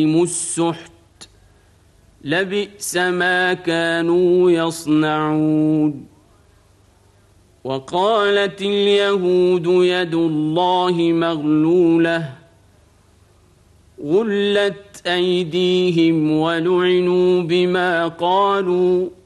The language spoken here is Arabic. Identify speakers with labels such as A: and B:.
A: السحت لبئس ما كانوا يصنعون. وقالت اليهود يد الله مغلولة غلت أيديهم ولعنوا بما قالوا